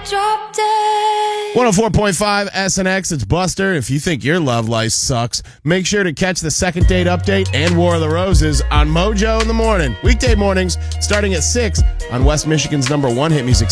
drop dead. 104.5 SNX, it's Buster. If you think your love life sucks, make sure to catch the Second Date Update and War of the Roses on Mojo in the morning. Weekday mornings starting at 6 on West Michigan's #1 hit music